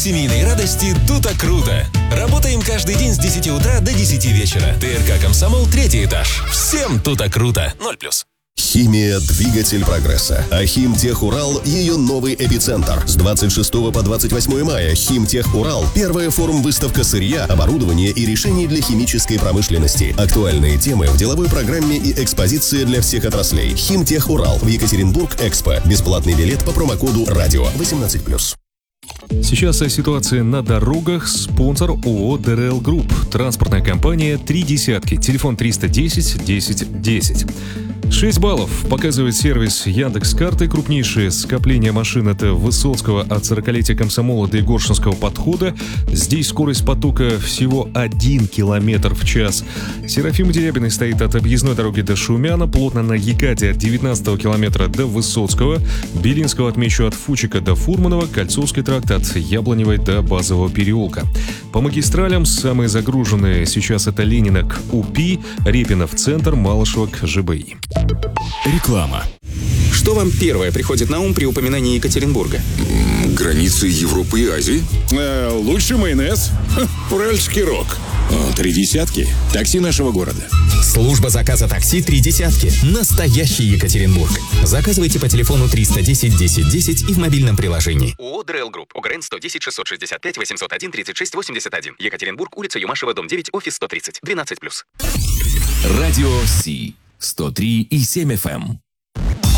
семейной радости «Тута Круто». Работаем каждый день с 10 утра до 10 вечера. ТРК «Комсомол», 3 этаж. Всем «Тута Круто». 0+. Химия – двигатель прогресса. А Химтех Урал – ее новый эпицентр. С 26 по 28 мая Химтех Урал – первая форум-выставка сырья, оборудования и решений для химической промышленности. Актуальные темы в деловой программе и экспозиции для всех отраслей. Химтех Урал в Екатеринбург Экспо. Бесплатный билет по промокоду «Радио» 18+. Сейчас о ситуации на дорогах. Спонсор ООО ДРЛ Групп. Транспортная компания «Три десятки». Телефон 310 10 10. 6 баллов показывает сервис Яндекс.Карты. Крупнейшее скопление машин — это Высоцкого от 40-летия Комсомола до Егоршинского подхода. Здесь скорость потока всего 1 км в час. Серафима Дерябиной стоит от объездной дороги до Шумяна, плотно на Екате от 19 километра до Высоцкого, Белинского отмечу от Фучика до Фурманова, Кольцовский тракт от Яблоневой до Базового переулка. По магистралям самые загруженные сейчас — это Ленина к УПИ, Репина в центр, Малышева к ЖБИ. Реклама. Что вам первое приходит на ум при упоминании Екатеринбурга? Границы Европы и Азии. Лучший майонез. Уральский рок. 3 десятки. Такси нашего города. Служба заказа такси «Три десятки». Настоящий Екатеринбург. Заказывайте по телефону 310 10 10 и в мобильном приложении. ООО ДРЛ Групп. ОГРН 110 665 801 36 81. Екатеринбург, улица Юмашева, дом 9, офис 130. 12+. Радио Си. 103,7 FM.